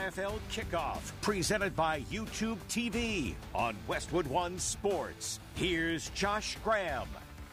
NFL Kickoff, presented by YouTube TV on Westwood One Sports. Here's Josh Graham.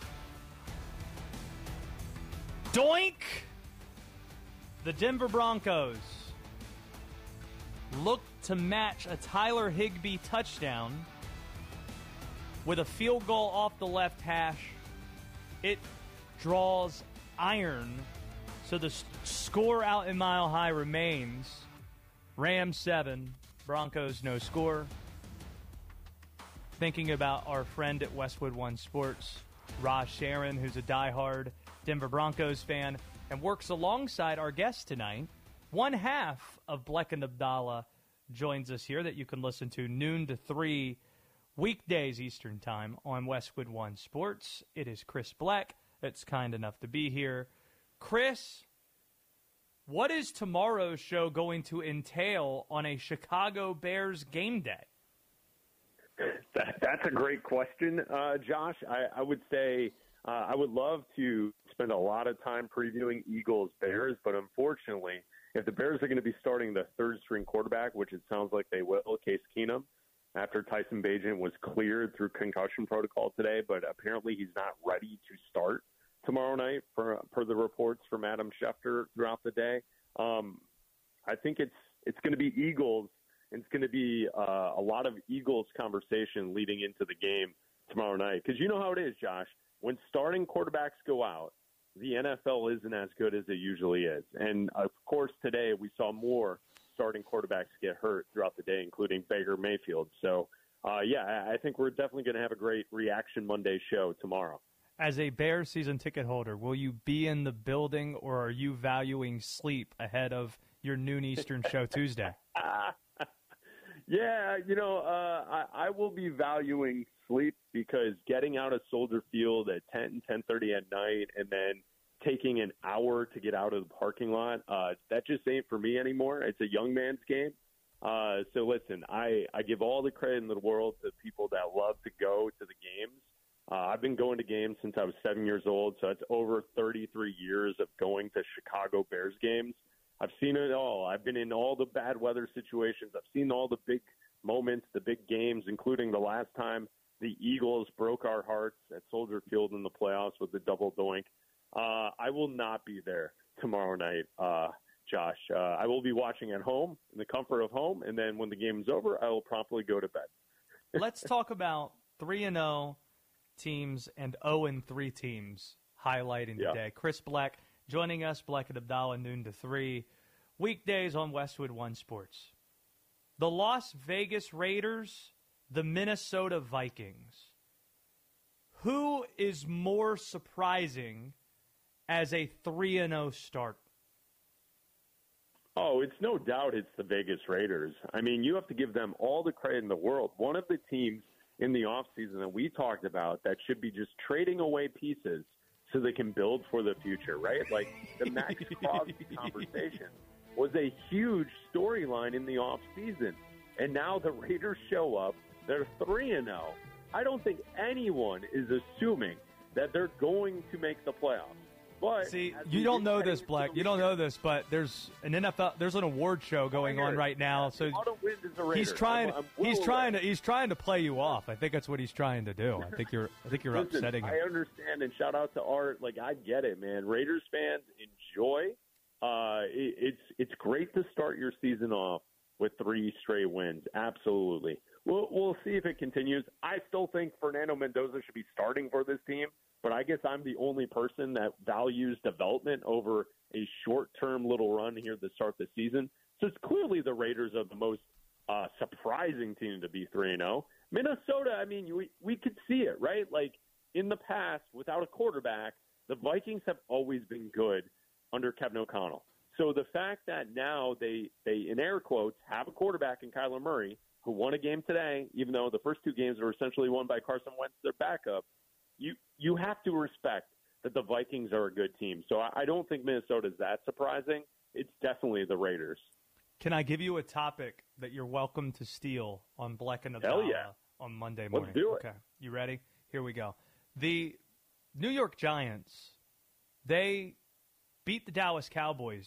Doink! The Denver Broncos look to match a Tyler Higbee touchdown with a field goal off the left hash. It draws iron, so the score out in Mile High remains Rams 7, Broncos no score. Thinking about our friend at Westwood One Sports, Raj Sharon, who's a diehard Denver Broncos fan and works alongside our guest tonight. One half of Bleck and Abdallah joins us here that you can listen to noon to 3 weekdays Eastern Time on Westwood One Sports. It is Chris Bleck that's kind enough to be here. Chris, what is tomorrow's show going to entail on a Chicago Bears game day? That's a great question, Josh. I would say I would love to spend a lot of time previewing Eagles-Bears, but unfortunately, if the Bears are going to be starting the third-string quarterback, which it sounds like they will, Case Keenum, after Tyson Bagent was cleared through concussion protocol today, but apparently he's not ready to start tomorrow night per the reports from Adam Schefter throughout the day. I think it's going to be Eagles. It's going to be a lot of Eagles conversation leading into the game tomorrow night. Because you know how it is, Josh. When starting quarterbacks go out, the NFL isn't as good as it usually is. And, of course, today we saw more starting quarterbacks get hurt throughout the day, including Baker Mayfield. So, I think we're definitely going to have a great Reaction Monday show tomorrow. As a Bears season ticket holder, will you be in the building, or are you valuing sleep ahead of your noon Eastern show Tuesday? Yeah, I will be valuing sleep because getting out of Soldier Field at 10:30 at night and then taking an hour to get out of the parking lot, that just ain't for me anymore. It's a young man's game. So listen, I give all the credit in the world to people that love to go to the games. I've been going to games since I was 7 years old, so it's over 33 years of going to Chicago Bears games. I've seen it all. I've been in all the bad weather situations. I've seen all the big moments, the big games, including the last time the Eagles broke our hearts at Soldier Field in the playoffs with the double doink. I will not be there tomorrow night, Josh. I will be watching at home in the comfort of home, and then when the game is over, I will promptly go to bed. Let's talk about 3-0 teams and 0-3 teams highlighting the day. Chris Bleck joining us, Bleck and Abdallah, noon to 3, weekdays on Westwood One Sports. The Las Vegas Raiders, the Minnesota Vikings. Who is more surprising as a 3-0 start? Oh, it's no doubt it's the Vegas Raiders. I mean, you have to give them all the credit in the world. One of the teams in the offseason that we talked about that should be just trading away pieces so they can build for the future, right? Like the Max Crosby conversation was a huge storyline in the offseason. And now the Raiders show up. They're 3-0. I don't think anyone is assuming that they're going to make the playoffs. But see, you don't know this, Bleck. You don't know this, but there's an award show going on right now. So he's trying to play you off. I think that's what he's trying to do. I think you're upsetting him. I understand, and shout out to Art. Like, I get it, man. Raiders fans enjoy. It's great to start your season off with 3 straight wins. Absolutely. We'll see if it continues. I still think Fernando Mendoza should be starting for this team. But I guess I'm the only person that values development over a short-term little run here to start the season. So it's clearly the Raiders are the most surprising team to be 3-0. Minnesota, I mean, we could see it, right? Like, in the past, without a quarterback, the Vikings have always been good under Kevin O'Connell. So the fact that now they in air quotes, have a quarterback in Kyler Murray, who won a game today, even though the first 2 games were essentially won by Carson Wentz, their backup, you have to respect that the Vikings are a good team. So I don't think Minnesota is that surprising. It's definitely the Raiders. Can I give you a topic that you're welcome to steal on Bleck and Abdallah on Monday morning? Let's do it. Okay. You ready? Here we go. The New York Giants, they beat the Dallas Cowboys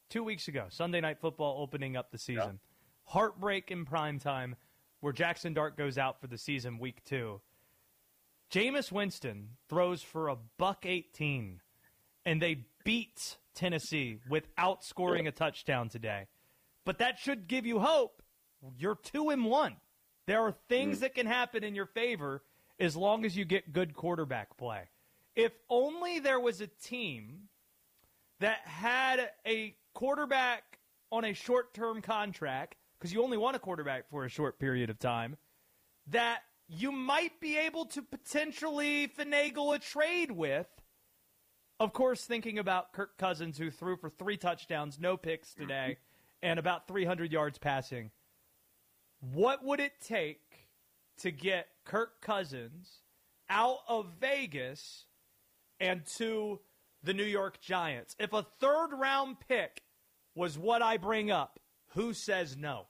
2 weeks ago, Sunday Night Football opening up the season. Heartbreak in primetime where Jackson Dart goes out for the season week 2. Jameis Winston throws for $118, and they beat Tennessee without scoring a touchdown today. But that should give you hope. You're 2-1. There are things that can happen in your favor as long as you get good quarterback play. If only there was a team that had a quarterback on a short-term contract, because you only want a quarterback for a short period of time, that you might be able to potentially finagle a trade with. Of course, thinking about Kirk Cousins, who threw for 3 touchdowns, no picks today, and about 300 yards passing. What would it take to get Kirk Cousins out of Vegas and to the New York Giants? If a third-round pick was what I bring up, who says no?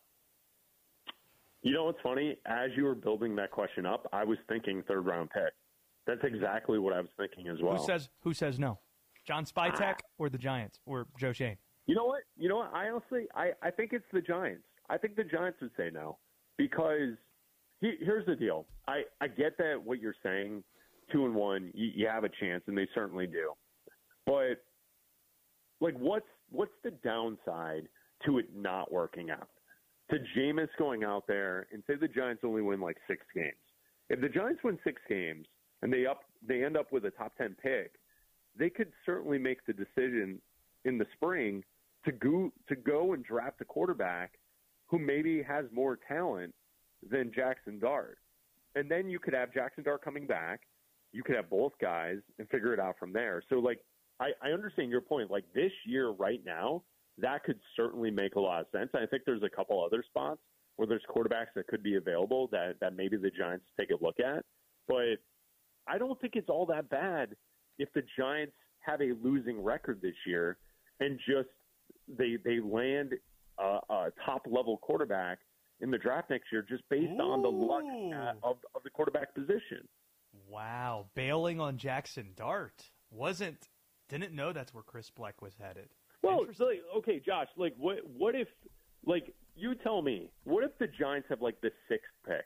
You know what's funny? As you were building that question up, I was thinking third-round pick. That's exactly what I was thinking as well. Who says no? John Spytek or the Giants or Joe Schoen? You know what? I honestly, I think it's the Giants. I think the Giants would say no because here's the deal. I get that what you're saying, 2-1, you have a chance, and they certainly do. But like, what's the downside to it not working out? To Jameis going out there and say the Giants only win like 6 games. If the Giants win 6 games and they end up with a top 10 pick, they could certainly make the decision in the spring to go and draft a quarterback who maybe has more talent than Jackson Dart. And then you could have Jackson Dart coming back. You could have both guys and figure it out from there. So, like, I understand your point. Like, this year right now, that could certainly make a lot of sense. I think there's a couple other spots where there's quarterbacks that could be available that maybe the Giants take a look at. But I don't think it's all that bad if the Giants have a losing record this year and just they land a top-level quarterback in the draft next year just based on the luck of the quarterback position. Wow. Bailing on Jackson Dart. Didn't know that's where Chris Bleck was headed. Well, okay, Josh, like, what if, like, you tell me, what if the Giants have, like, the 6th pick?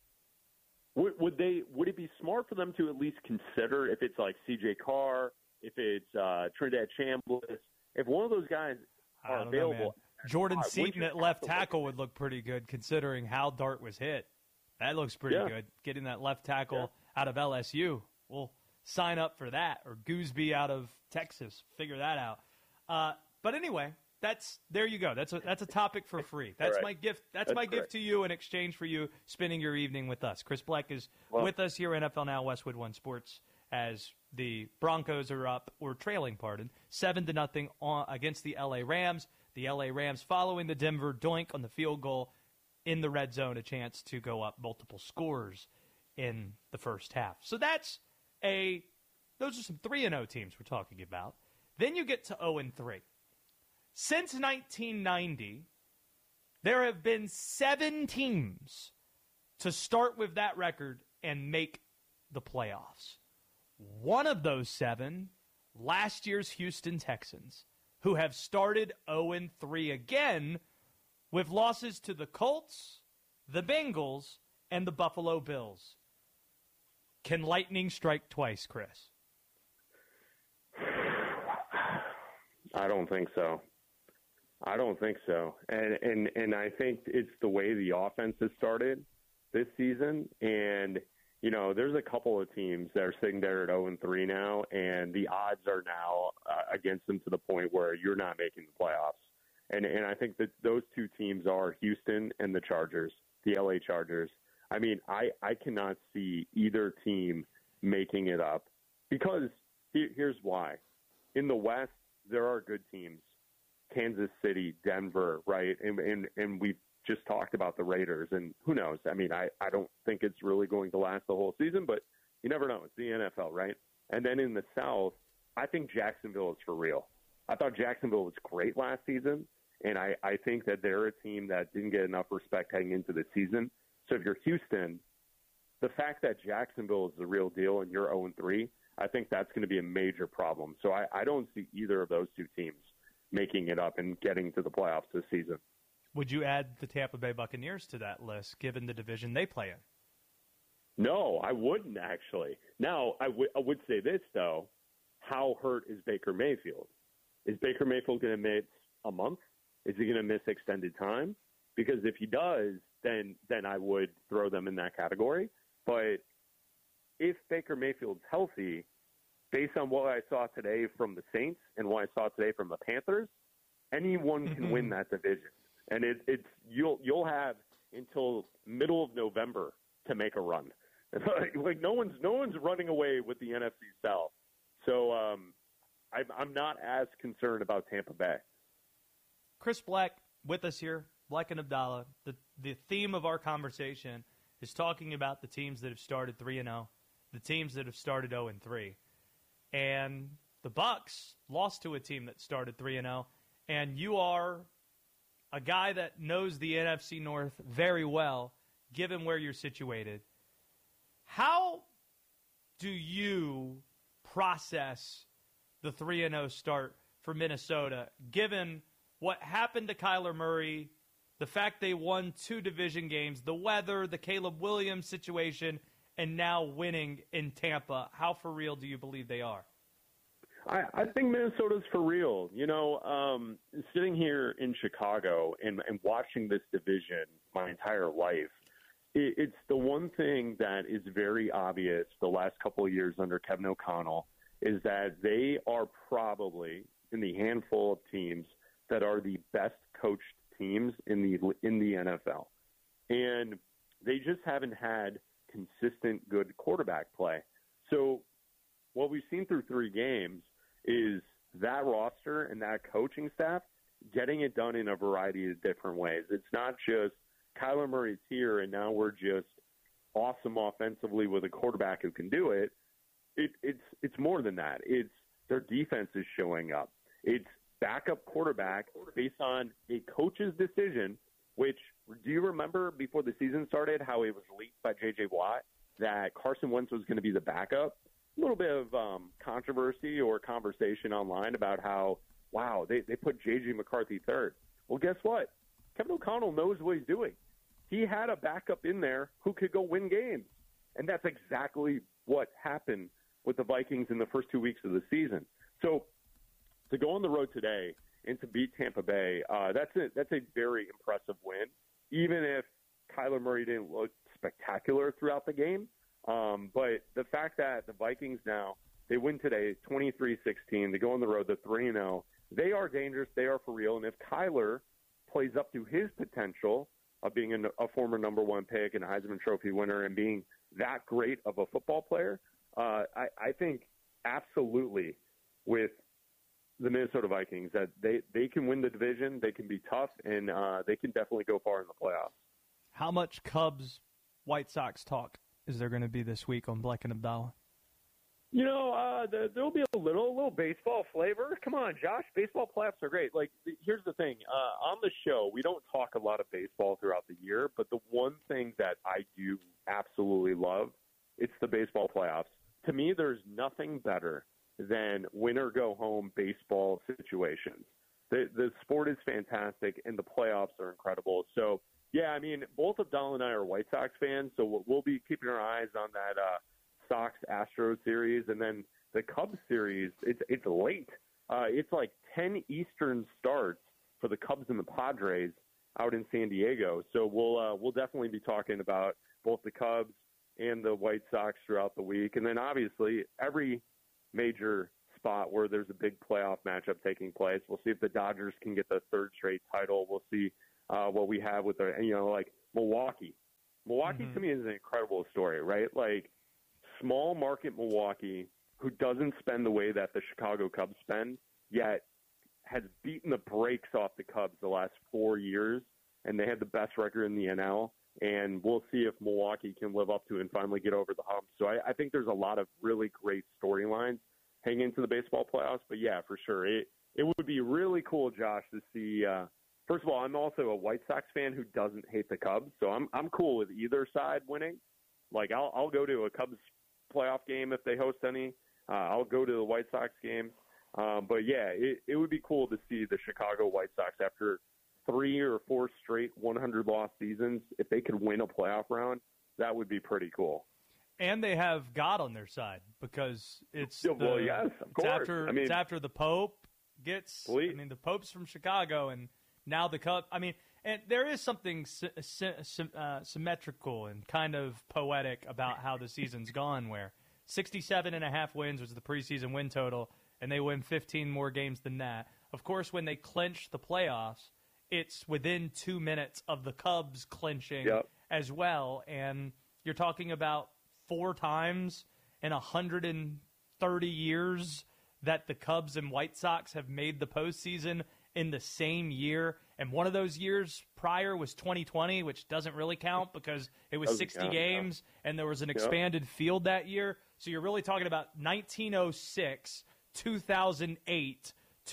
Would it be smart for them to at least consider if it's, like, C.J. Carr, if it's Trinidad Chambliss, if one of those guys are available? Jordan Seaton at left tackle would look pretty good considering how Dart was hit. That looks pretty good. Getting that left tackle out of LSU. We'll sign up for that. Or Gooseby out of Texas. Figure that out. But anyway, there you go. That's a topic for free. That's my gift. That's my gift to you in exchange for you spending your evening with us. Chris Bleck is with us here at NFL Now Westwood One Sports as the Broncos are up, or trailing, 7-0 against the LA Rams. The LA Rams following the Denver doink on the field goal in the red zone, a chance to go up multiple scores in the first half. So those are some 3-0 teams we're talking about. Then you get to 0-3. Since 1990, there have been 7 teams to start with that record and make the playoffs. One of those 7, last year's Houston Texans, who have started 0-3 again with losses to the Colts, the Bengals, and the Buffalo Bills. Can lightning strike twice, Chris? I don't think so. And I think it's the way the offense has started this season. And, you know, there's a couple of teams that are sitting there at 0-3 now, and the odds are now against them to the point where you're not making the playoffs. And I think that those 2 teams are Houston and the Chargers, the LA Chargers. I mean, I cannot see either team making it up because here's why. In the West, there are good teams. Kansas City, Denver, right? And we've just talked about the Raiders, and who knows? I mean, I don't think it's really going to last the whole season, but you never know. It's the NFL, right? And then in the South, I think Jacksonville is for real. I thought Jacksonville was great last season, and I think that they're a team that didn't get enough respect heading into the season. So if you're Houston, the fact that Jacksonville is the real deal and you're 0-3, I think that's going to be a major problem. So I don't see either of those 2 teams making it up and getting to the playoffs this season. Would you add the Tampa Bay Buccaneers to that list, given the division they play in? No, I wouldn't actually. Now, I would say this, though. How hurt is Baker Mayfield? Is Baker Mayfield going to miss a month? Is he going to miss extended time? Because if he does, then I would throw them in that category. But if Baker Mayfield's healthy, based on what I saw today from the Saints and what I saw today from the Panthers, anyone can win that division. And you'll have until middle of November to make a run. Like no one's running away with the NFC South. So I'm not as concerned about Tampa Bay. Chris Black with us here, Black and Abdallah. The theme of our conversation is talking about the teams that have started 3-0, the teams that have started 0-3. And the Bucs lost to a team that started 3-0, and you are a guy that knows the NFC North very well, given where you're situated. How do you process the 3-0 start for Minnesota, given what happened to Kyler Murray, the fact they won 2 division games, the weather, the Caleb Williams situation, and now winning in Tampa? How for real do you believe they are? I think Minnesota's for real. You know, sitting here in Chicago and watching this division my entire life, it's the one thing that is very obvious the last couple of years under Kevin O'Connell is that they are probably in the handful of teams that are the best coached teams in the NFL. And they just haven't had consistent good quarterback play. So what we've seen through 3 games is that roster and that coaching staff getting it done in a variety of different ways. It's not just Kyler Murray's here and now we're just awesome offensively with a quarterback who can do it. It's more than that. It's their defense is showing up. It's backup quarterback based on a coach's decision, which, do you remember before the season started how it was leaked by J.J. Watt that Carson Wentz was going to be the backup? A little bit of controversy or conversation online about how, wow, they put J.J. McCarthy third. Well, guess what? Kevin O'Connell knows what he's doing. He had a backup in there who could go win games. And that's exactly what happened with the Vikings in the first 2 weeks of the season. So to go on the road today and to beat Tampa Bay, that's a very impressive win, even if Kyler Murray didn't look spectacular throughout the game. But the fact that the Vikings now, they win today 23-16, they go on the road, they're 3-0, they are dangerous, they are for real. And if Kyler plays up to his potential of being a former number 1 pick and a Heisman Trophy winner and being that great of a football player, I think absolutely with the Minnesota Vikings that they can win the division, they can be tough, and they can definitely go far in the playoffs. How much Cubs-White Sox talk is there going to be this week on Black and Abdallah? You know, there'll be a little baseball flavor. Come on, Josh. Baseball playoffs are great. Like, here's the thing. On the show, we don't talk a lot of baseball throughout the year, but the one thing that I do absolutely love, it's the baseball playoffs. To me, there's nothing better than win-or-go-home baseball situations. The sport is fantastic, and the playoffs are incredible. So, yeah, I mean, both Abdallah and I are White Sox fans, so we'll be keeping our eyes on that Sox-Astros series. And then the Cubs series, it's late. It's like 10 Eastern starts for the Cubs and the Padres out in San Diego. So we'll definitely be talking about both the Cubs and the White Sox throughout the week. And then, obviously, every major spot where there's a big playoff matchup taking place. We'll see if the Dodgers can get the 3rd straight title. We'll see what we have with like Milwaukee. Milwaukee to me is an incredible story, right? Like small market Milwaukee who doesn't spend the way that the Chicago Cubs spend, yet has beaten the brakes off the Cubs the last 4 years, and they had the best record in the NL. And we'll see if Milwaukee can live up to it and finally get over the hump. So I think there's a lot of really great storylines hanging into the baseball playoffs. But, yeah, for sure. It would be really cool, Josh, to see first of all, I'm also a White Sox fan who doesn't hate the Cubs. So I'm cool with either side winning. Like, I'll go to a Cubs playoff game if they host any. I'll go to the White Sox game. But, yeah, it would be cool to see the Chicago White Sox after 3 or 4 straight 100-loss seasons. If they could win a playoff round, that would be pretty cool. And they have God on their side because it's yes, of course. It's after the Pope gets. Sweet. I mean, the Pope's from Chicago, and now the Cubs. I mean, and there is something symmetrical and kind of poetic about how the season's gone, where 67.5 wins was the preseason win total, and they win 15 more games than that. Of course, when they clinch the playoffs, it's within 2 minutes of the Cubs clinching as well, and you're talking about 4 times in 130 years that the Cubs and White Sox have made the postseason in the same year. And one of those years prior was 2020, which doesn't really count because it was 60 games and there was an expanded field that year. So you're really talking about 1906, 2008,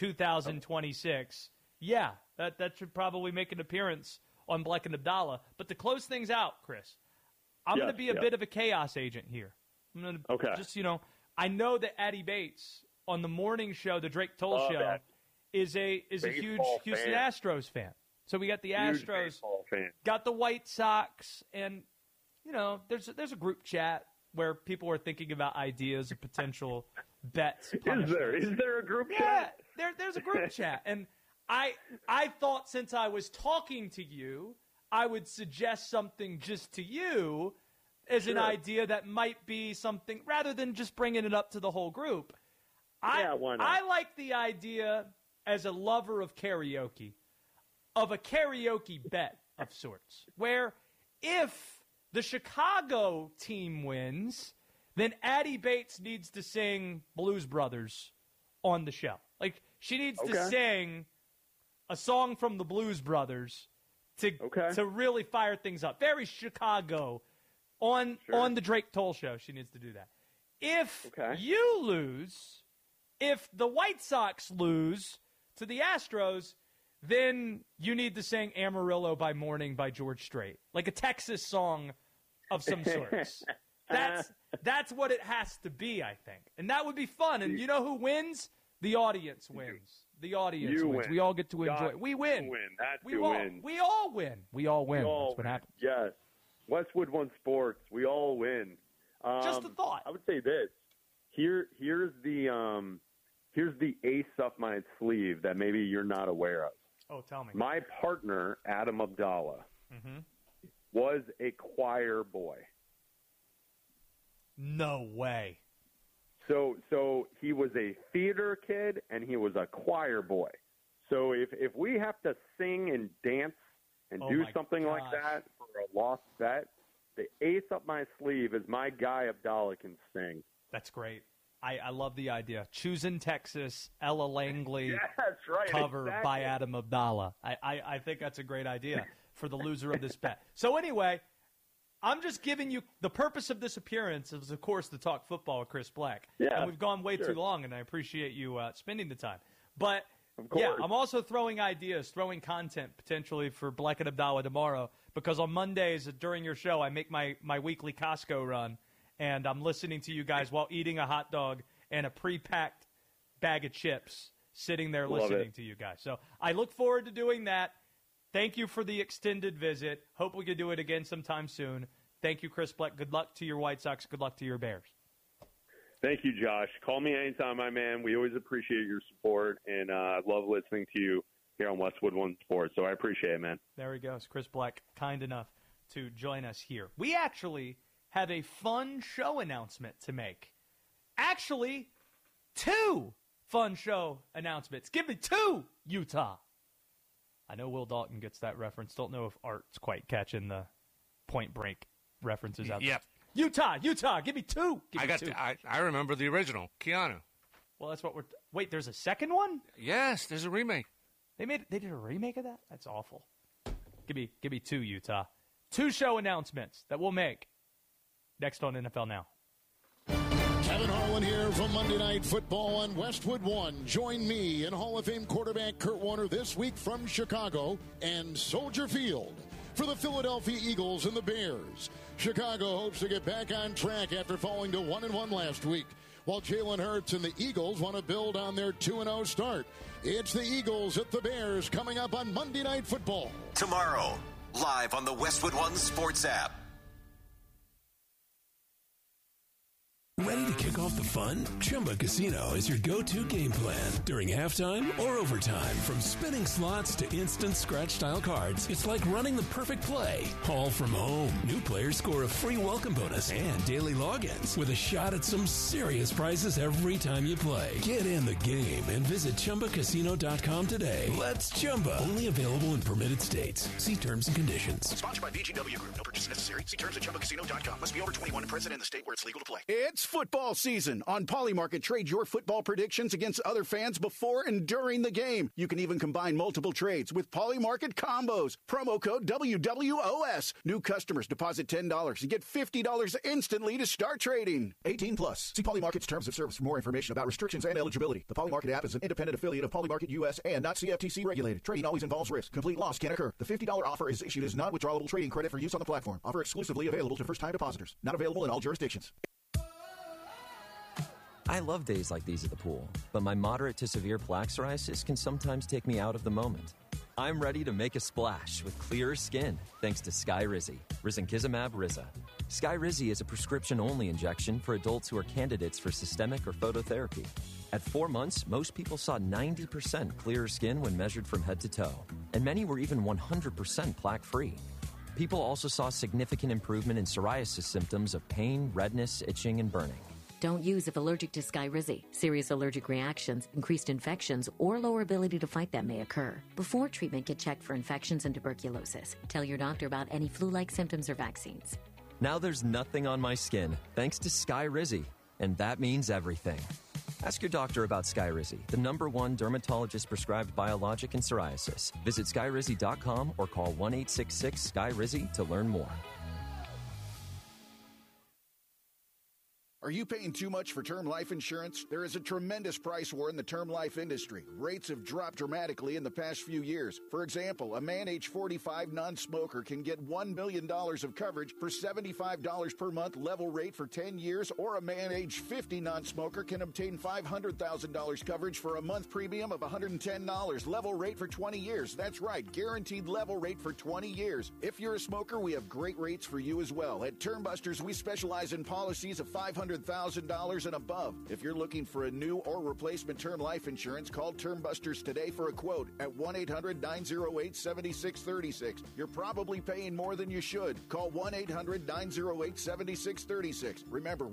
2026. Yeah, that should probably make an appearance on Bleck and Abdallah. But to close things out, Chris, I'm going to be a bit of a chaos agent here. I'm going to just, I know that Addie Bates on the morning show, the Drake Toll show, is a huge Houston Astros fan. So we got the Astros, got the White Sox, and, there's a group chat where people are thinking about ideas of potential bets. Is there a group chat? Yeah, there's a group chat. And I thought since I was talking to you, I would suggest something just to you as an idea that might be something, rather than just bringing it up to the whole group. Why not? I like the idea, as a lover of karaoke, of a karaoke bet of sorts, where if the Chicago team wins, then Addie Bates needs to sing Blues Brothers on the show. Like, she needs to sing a song from the Blues Brothers to really fire things up. Very Chicago on the Drake Toll show. She needs to do that. If you lose, if the White Sox lose to the Astros, then you need to sing Amarillo by Morning by George Strait. Like a Texas song of some sorts. That's what it has to be, I think. And that would be fun. And you know who wins? The audience wins. The audience wins. Win. We all get to enjoy it. We win. We all win. We all win. That's what happens. Yes. Westwood One Sports. We all win. Just a thought. I would say this. Here's the ace up my sleeve that maybe you're not aware of. Oh, tell me. My partner, Adam Abdallah, was a choir boy. No way. So he was a theater kid and he was a choir boy. So if we have to sing and dance and do something like that for a lost bet, the ace up my sleeve is my guy Abdallah can sing. That's great. I love the idea. Choosing Texas, Ella Langley cover by Adam Abdallah. I think that's a great idea for the loser of this bet. So anyway, I'm just giving you the purpose of this appearance is, of course, to talk football with Chris Black. Yeah, and we've gone way too long, and I appreciate you spending the time. But, I'm also throwing ideas, throwing content potentially for Black and Abdallah tomorrow, because on Mondays during your show, I make my weekly Costco run, and I'm listening to you guys while eating a hot dog and a pre-packed bag of chips, sitting there listening to you guys. So I look forward to doing that. Thank you for the extended visit. Hope we can do it again sometime soon. Thank you, Chris Black. Good luck to your White Sox. Good luck to your Bears. Thank you, Josh. Call me anytime, my man. We always appreciate your support, and I love listening to you here on Westwood One Sports. So I appreciate it, man. There he goes. Chris Black, kind enough to join us here. We actually have a fun show announcement to make. Actually, 2 fun show announcements. Give me 2, Utah. I know Will Dalton gets that reference. Don't know if Art's quite catching the Point Break references out there. Yep. Utah, give me 2. I remember the original, Keanu. Well, that's what we're... Wait, there's a second one? Yes, there's a remake. They did a remake of that? That's awful. Give me 2, Utah. 2 show announcements that we'll make next on NFL Now. Kevin Harlan here from Monday Night Football on Westwood One. Join me and Hall of Fame quarterback Kurt Warner this week from Chicago and Soldier Field for the Philadelphia Eagles and the Bears. Chicago hopes to get back on track after falling to 1-1 last week. while Jalen Hurts and the Eagles want to build on their 2-0 start. It's the Eagles at the Bears coming up on Monday Night Football. Tomorrow, live on the Westwood One Sports app. Ready to kick off the fun? Chumba Casino is your go-to game plan during halftime or overtime. From spinning slots to instant scratch-style cards, it's like running the perfect play, all from home. New players score a free welcome bonus and daily logins with a shot at some serious prizes every time you play. Get in the game and visit ChumbaCasino.com today. Let's Chumba. Only available in permitted states. See terms and conditions. Sponsored by VGW Group. No purchase necessary. See terms at ChumbaCasino.com. Must be over 21 and present in the state where it's legal to play. It's football season. On Polymarket, trade your football predictions against other fans before and during the game. You can even combine multiple trades with Polymarket combos. Promo code WWOS. New customers deposit $10 and get $50 instantly to start trading. 18 plus. See Polymarket's terms of service for more information about restrictions and eligibility. The Polymarket app is an independent affiliate of Polymarket US and not CFTC regulated. Trading always involves risk. Complete loss can occur. The $50 offer is issued as non-withdrawable trading credit for use on the platform. Offer exclusively available to first-time depositors. Not available in all jurisdictions. I love days like these at the pool, but my moderate to severe plaque psoriasis can sometimes take me out of the moment. I'm ready to make a splash with clearer skin thanks to Skyrizi, risankizumab Riza. Skyrizi is a prescription-only injection for adults who are candidates for systemic or phototherapy. At 4 months, most people saw 90% clearer skin when measured from head to toe, and many were even 100% plaque-free. People also saw significant improvement in psoriasis symptoms of pain, redness, itching, and burning. Don't use if allergic to Skyrizi. Serious allergic reactions, increased infections, or lower ability to fight them may occur. Before treatment, get checked for infections and tuberculosis. Tell your doctor about any flu-like symptoms or vaccines. Now there's nothing on my skin thanks to Skyrizi, and that means everything. Ask your doctor about Skyrizi, the #1 dermatologist-prescribed biologic in psoriasis. Visit Skyrizi.com or call 1-866-SKYRIZI to learn more. Are you paying too much for term life insurance? There is a tremendous price war in the term life industry. Rates have dropped dramatically in the past few years. For example, a man age 45 non-smoker can get $1 million of coverage for $75 per month level rate for 10 years, or a man age 50 non-smoker can obtain $500,000 coverage for a month premium of $110 level rate for 20 years. That's right, guaranteed level rate for 20 years. If you're a smoker, we have great rates for you as well. At Term Busters, we specialize in policies of $500,000 and above. If you're looking for a new or replacement term life insurance, call Term Busters today for a quote at 1-800-908-7636. You're probably paying more than you should. Call 1-800-908-7636. Remember,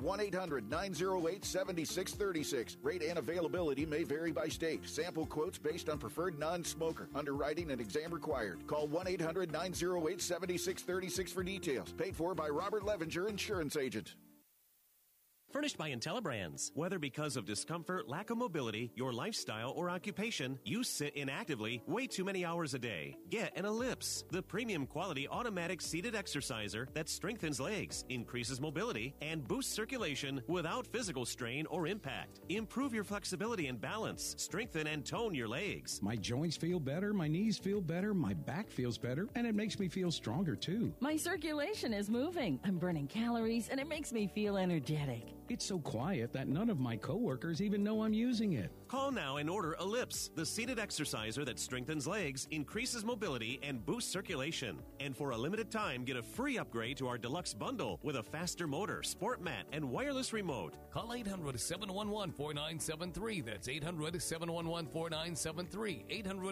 1-800-908-7636. Rate and availability may vary by state. Sample quotes based on preferred non-smoker. Underwriting and exam required. Call 1-800-908-7636 for details. Paid for by Robert Levenger, Insurance Agent. Furnished by IntelliBrands. Whether because of discomfort, lack of mobility, your lifestyle, or occupation, you sit inactively way too many hours a day. Get an Ellipse, the premium quality automatic seated exerciser that strengthens legs, increases mobility, and boosts circulation without physical strain or impact. Improve your flexibility and balance. Strengthen and tone your legs. My joints feel better, my knees feel better, my back feels better, and it makes me feel stronger too. My circulation is moving. I'm burning calories, and it makes me feel energetic. It's so quiet that none of my coworkers even know I'm using it. Call now and order Ellipse, the seated exerciser that strengthens legs, increases mobility, and boosts circulation. And for a limited time, get a free upgrade to our deluxe bundle with a faster motor, sport mat, and wireless remote. Call 800-711-4973. That's 800-711-4973.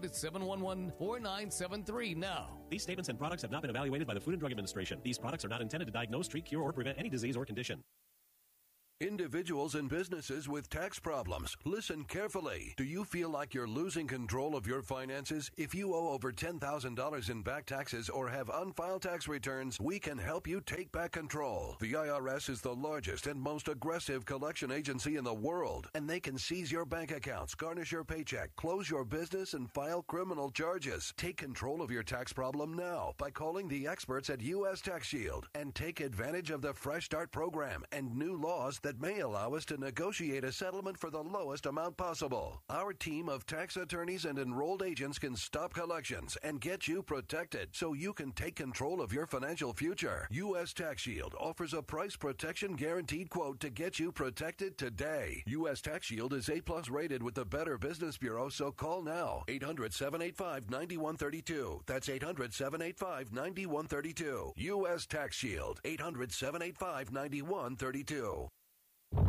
800-711-4973 now. These statements and products have not been evaluated by the Food and Drug Administration. These products are not intended to diagnose, treat, cure, or prevent any disease or condition. Individuals and businesses with tax problems, listen carefully. Do you feel like you're losing control of your finances? If you owe over $10,000 in back taxes or have unfiled tax returns, we can help you take back control. The IRS is the largest and most aggressive collection agency in the world, and they can seize your bank accounts, garnish your paycheck, close your business, and file criminal charges. Take control of your tax problem now by calling the experts at U.S. Tax Shield and take advantage of the Fresh Start program and new laws that that may allow us to negotiate a settlement for the lowest amount possible. Our team of tax attorneys and enrolled agents can stop collections and get you protected so you can take control of your financial future. U.S. Tax Shield offers a price protection guaranteed quote to get you protected today. U.S. Tax Shield is A+ rated with the Better Business Bureau, so call now. 800-785-9132. That's 800-785-9132. U.S. Tax Shield. 800-785-9132.